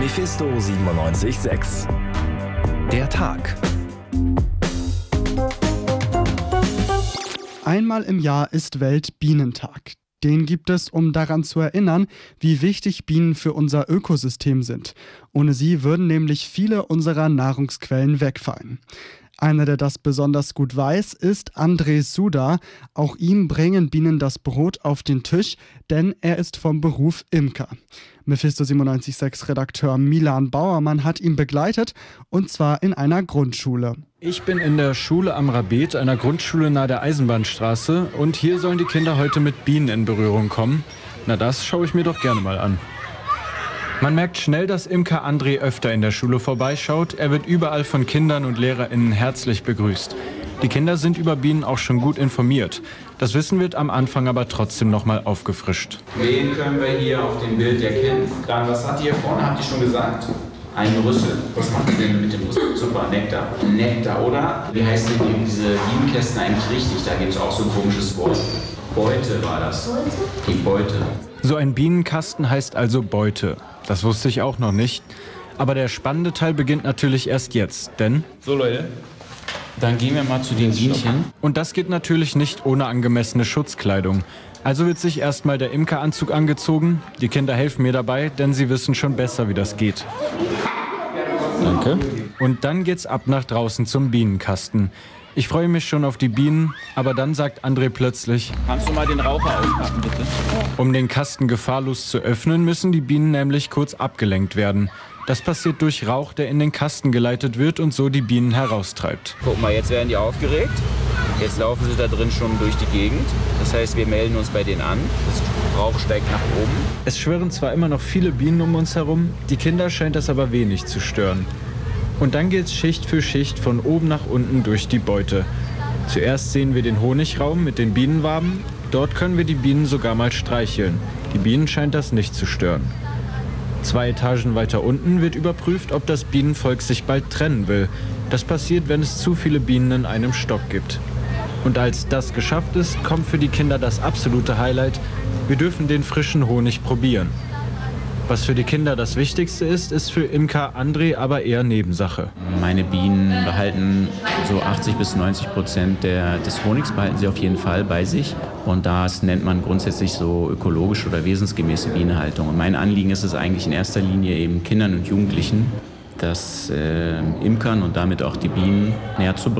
Mephisto 97.6. Der Tag. Einmal im Jahr ist Weltbienentag. Den gibt es, um daran zu erinnern, wie wichtig Bienen für unser Ökosystem sind. Ohne sie würden nämlich viele unserer Nahrungsquellen wegfallen. Einer, der das besonders gut weiß, ist André Suda. Auch ihm bringen Bienen das Brot auf den Tisch, denn er ist vom Beruf Imker. Mephisto 97.6 Redakteur Milan Bauermann hat ihn begleitet, und zwar in einer Grundschule. Ich bin in der Schule am Rabet, einer Grundschule nahe der Eisenbahnstraße, und hier sollen die Kinder heute mit Bienen in Berührung kommen. Na, das schaue ich mir doch gerne mal an. Man merkt schnell, dass Imker André öfter in der Schule vorbeischaut. Er wird überall von Kindern und LehrerInnen herzlich begrüßt. Die Kinder sind über Bienen auch schon gut informiert. Das Wissen wird am Anfang aber trotzdem nochmal aufgefrischt. Wen können wir hier auf dem Bild erkennen? Dann, was hat die hier vorne? Habt ihr schon gesagt? Ein Rüssel. Was macht ihr denn mit dem Rüssel? Super, Nektar. Nektar, oder? Wie heißen denn diese Bienenkästen eigentlich richtig? Da gibt es auch so ein komisches Wort. Beute war das. Die Beute. So ein Bienenkasten heißt also Beute. Das wusste ich auch noch nicht. Aber der spannende Teil beginnt natürlich erst jetzt, denn... So Leute, dann gehen wir mal zu den Bienchen. Und das geht natürlich nicht ohne angemessene Schutzkleidung. Also wird sich erstmal der Imkeranzug angezogen. Die Kinder helfen mir dabei, denn sie wissen schon besser, wie das geht. Danke. Und dann geht's ab nach draußen zum Bienenkasten. Ich freue mich schon auf die Bienen, aber dann sagt André plötzlich: Kannst du mal den Raucher auspacken, bitte? Um den Kasten gefahrlos zu öffnen, müssen die Bienen nämlich kurz abgelenkt werden. Das passiert durch Rauch, der in den Kasten geleitet wird und so die Bienen heraustreibt. Guck mal, jetzt werden die aufgeregt. Jetzt laufen sie da drin schon durch die Gegend. Das heißt, wir melden uns bei denen an. Das Rauch steigt nach oben. Es schwirren zwar immer noch viele Bienen um uns herum, die Kinder scheint das aber wenig zu stören. Und dann geht's Schicht für Schicht von oben nach unten durch die Beute. Zuerst sehen wir den Honigraum mit den Bienenwaben. Dort können wir die Bienen sogar mal streicheln. Die Bienen scheint das nicht zu stören. 2 Etagen weiter unten wird überprüft, ob das Bienenvolk sich bald trennen will. Das passiert, wenn es zu viele Bienen in einem Stock gibt. Und als das geschafft ist, kommt für die Kinder das absolute Highlight: Wir dürfen den frischen Honig probieren. Was für die Kinder das Wichtigste ist für Imker André aber eher Nebensache. Meine Bienen behalten so 80-90% des Honigs behalten sie auf jeden Fall bei sich. Und das nennt man grundsätzlich so ökologische oder wesensgemäße Bienenhaltung. Und mein Anliegen ist es eigentlich in erster Linie eben Kindern und Jugendlichen, das Imkern und damit auch die Bienen näher zu bringen.